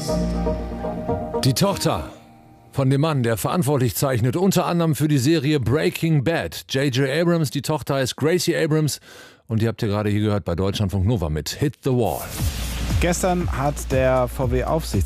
Die Tochter von dem Mann, der verantwortlich zeichnet, unter anderem für die Serie Breaking Bad. J.J. Abrams, die Tochter heißt Gracie Abrams und die habt ihr gerade hier gehört bei Deutschlandfunk Nova mit Hit the Wall. Gestern hat der VW-Aufsichtsrat